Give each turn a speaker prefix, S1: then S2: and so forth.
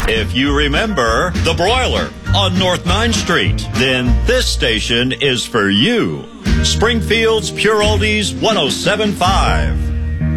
S1: If you remember the broiler on North 9th Street, then this station is for you. Springfield's Pure Oldies 107.5.